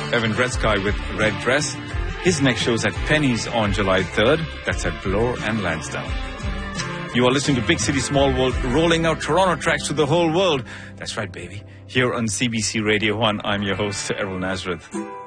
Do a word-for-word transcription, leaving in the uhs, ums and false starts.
Evan Redsky with Red Dress. His next show is at Penny's on July third. That's at Bloor and Lansdowne. You are listening to Big City Small World, rolling out Toronto tracks to the whole world. That's right, baby. Here on C B C Radio one, I'm your host, Errol Nazareth.